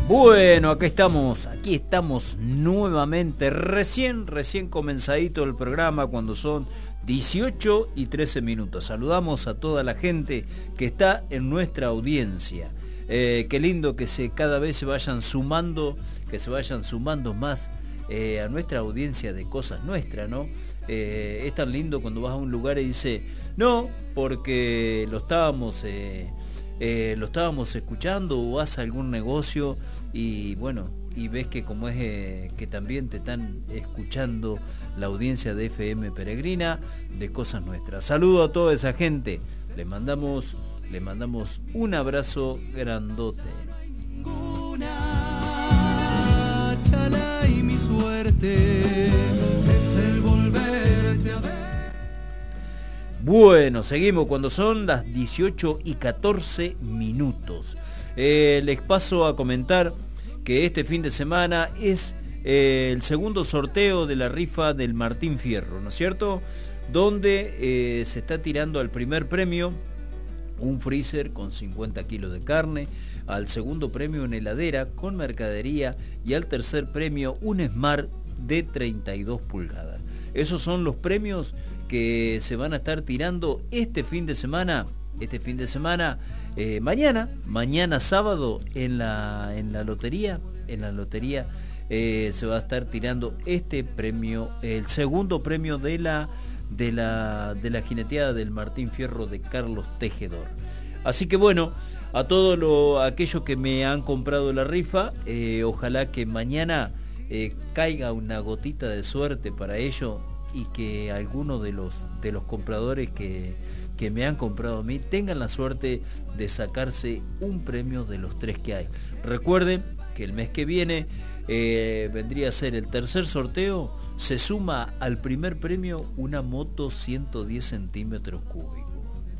Bueno, aquí estamos nuevamente, recién comenzadito el programa cuando son 18 y 13 minutos. Saludamos a toda la gente que está en nuestra audiencia. Qué lindo que cada vez se vayan sumando más a nuestra audiencia de cosas nuestras, ¿no? Es tan lindo cuando vas a un lugar y dice, no, porque lo estábamos escuchando, o vas a algún negocio y bueno, y ves que como es que también te están escuchando la audiencia de FM Peregrina de Cosas Nuestras. Saludo a toda esa gente, le mandamos un abrazo grandote. Chala y mi suerte es el volverte a ver. Bueno, seguimos cuando son las 18 y 14 minutos. Les paso a comentar que este fin de semana es el segundo sorteo de la rifa del Martín Fierro, ¿no es cierto? Donde se está tirando al primer premio un freezer con 50 kilos de carne, al segundo premio una heladera con mercadería y al tercer premio un Smart de 32 pulgadas. Esos son los premios que se van a estar tirando este fin de semana, mañana sábado en la lotería se va a estar tirando este premio, el segundo premio de la jineteada del Martín Fierro de Carlos Tejedor. Así que bueno, a todos aquellos que me han comprado la rifa, ojalá que mañana caiga una gotita de suerte para ellos y que algunos de los compradores que me han comprado a mí tengan la suerte de sacarse un premio de los 3 que hay. Recuerden que el mes que viene vendría a ser el tercer sorteo, se suma al primer premio una moto 110 centímetros cúbicos.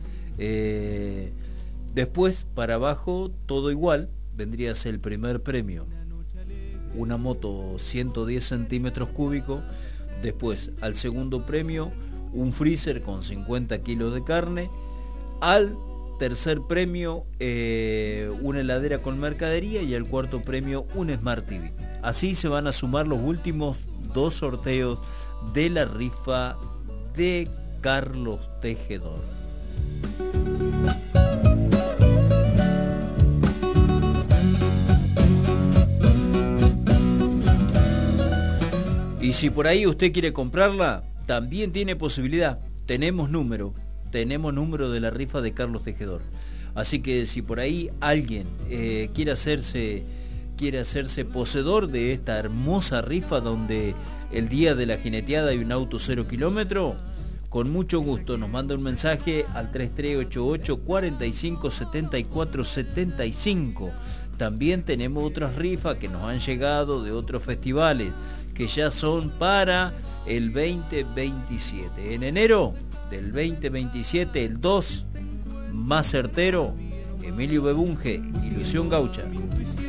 Después para abajo todo igual, vendría a ser el primer premio una moto 110 centímetros cúbicos. Después al segundo premio un freezer con 50 kilos de carne. Al tercer premio una heladera con mercadería y al cuarto premio un Smart TV. Así se van a sumar los últimos 2 sorteos de la rifa de Carlos Tejedor. Y si por ahí usted quiere comprarla, también tiene posibilidad. Tenemos número de la rifa de Carlos Tejedor. Así que si por ahí alguien quiere hacerse poseedor de esta hermosa rifa donde el día de la jineteada hay un auto 0 kilómetro, con mucho gusto nos manda un mensaje al 3388 45 74 75. También tenemos otras rifas que nos han llegado de otros festivales que ya son para el 2027. En enero del 2027, el 2 más certero, Emilio Bebunge, Ilusión Gaucha.